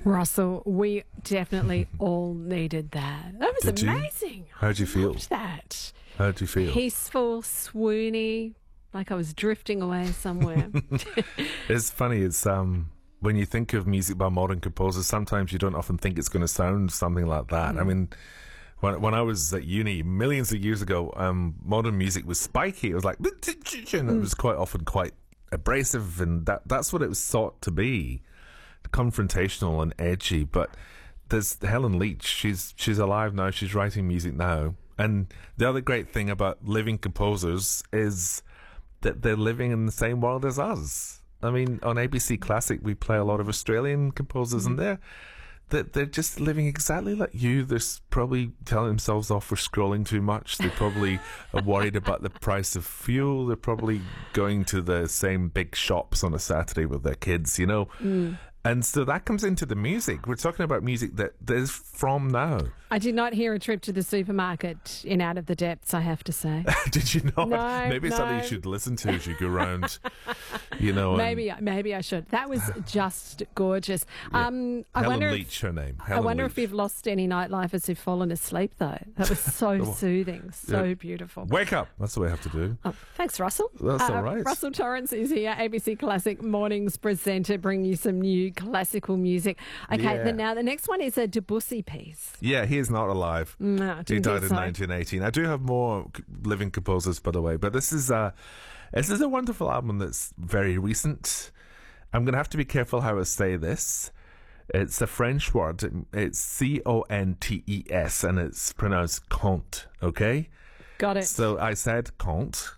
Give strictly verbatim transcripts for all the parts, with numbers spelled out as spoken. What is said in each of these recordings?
Russell, we definitely all needed that. That was Did you? amazing. How'd you I feel? loved that. How'd you feel? Peaceful, swoony, like I was drifting away somewhere. It's funny. It's um when you think of music by modern composers, sometimes you don't often think it's going to sound something like that. Mm. I mean, when when I was at uni millions of years ago, um, modern music was spiky. It was like, and it was quite often quite abrasive, and that that's what it was sought to be, confrontational and edgy. But there's Helen Leach. She's she's alive now. She's writing music now. And the other great thing about living composers is that they're living in the same world as us. I mean, on A B C Classic, we play a lot of Australian composers, mm-hmm. and they're, they're, they're just living exactly like you. They're probably telling themselves off for scrolling too much. They probably are worried about the price of fuel. They're probably going to the same big shops on a Saturday with their kids, you know. Mm. And so that comes into the music. We're talking about music that, that is from now. I did not hear A Trip to the Supermarket in Out of the Depths, I have to say. Did you not? No, Maybe it's no. something you should listen to as you go around, you know. Maybe maybe I should. That was just gorgeous. Yeah. Um, I Helen wonder Leach, if, her name. I Helen wonder Leach. if you've lost any nightlifers who've fallen asleep, though. That was so soothing, so yeah. beautiful. Wake up. That's what we have to do. Oh, thanks, Russell. That's uh, all right. Russell Torrance is here, A B C Classic Mornings presenter, bringing you some new classical music. Okay, Yeah. the, now the next one is a Debussy piece. Yeah, he is not alive. No, he died in so. nineteen eighteen. I do have more living composers, by the way, but this is a this is a wonderful album that's very recent. I'm going to have to be careful how I say this. It's a French word. It's C O N T E S, and it's pronounced conte. Okay, got it. So I said conte,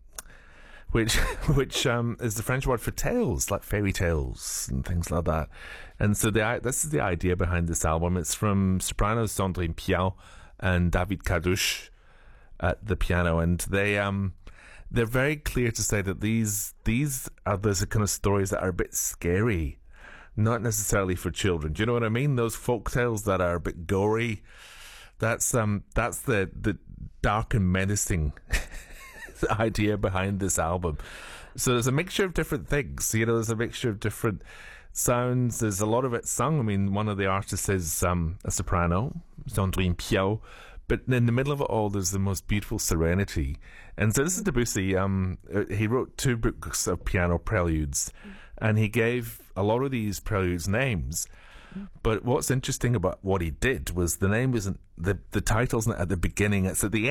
which which um, is the French word for tales, like fairy tales and things like that. And so the this is the idea behind this album. It's from sopranos Sandrine Piau and David Cadouche at the piano, and they um they're very clear to say that these these are those kind of stories that are a bit scary, not necessarily for children. Do you know what I mean? Those folk tales that are a bit gory. That's um that's the the dark and menacing idea behind this album. So there's a mixture of different things, you know. There's a mixture of different sounds. There's a lot of it sung. I mean, one of the artists is um, a soprano, Sandrine Piau, but in the middle of it all, there's the most beautiful serenity. And so this is Debussy. Um, he wrote two books of piano preludes, and he gave a lot of these preludes names. But what's interesting about what he did was the name isn't the the title's not at the beginning; it's at the end.